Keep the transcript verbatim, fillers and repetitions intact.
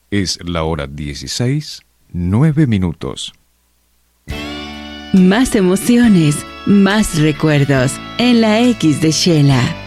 Es la hora dieciséis, nueve minutos. Más emociones, más recuerdos en la X de Shela.